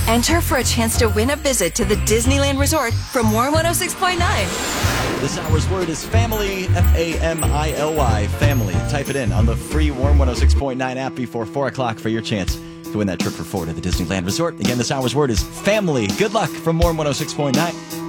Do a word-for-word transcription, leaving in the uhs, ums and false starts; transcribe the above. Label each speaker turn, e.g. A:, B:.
A: Enter for a chance to win a visit to the Disneyland Resort from Warm one oh six point nine.
B: This hour's word is family, F A M I L Y, family. Type it in on the free Warm one oh six point nine app before four o'clock for your chance to win that trip for four to the Disneyland Resort. Again, this hour's word is family. Good luck from Warm one oh six point nine.